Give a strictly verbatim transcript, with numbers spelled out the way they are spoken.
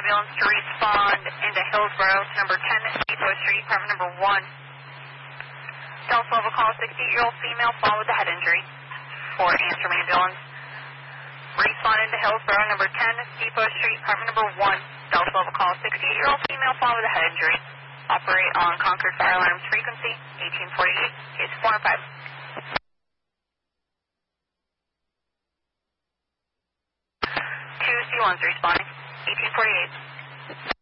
ambulance to respond into Hillsborough to number ten Depot Street, apartment number one. Delta level call, sixty-eight-year-old female, followed with a head injury. For Amsterdam ambulance. Respond into Hillsborough, number ten Depot Street, apartment number one. Delta level call, sixty-eight-year-old female, followed with a head injury. Operate on Concord Fire Alarms frequency, eighteen forty-eight, case four and five. Two C ones responding, eighteen forty-eight.